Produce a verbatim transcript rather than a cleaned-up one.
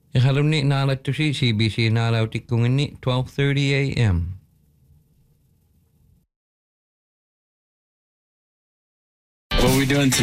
Ihalumni naalatusi C B C naalautikkunginni twelve thirty a.m. What are we doing today?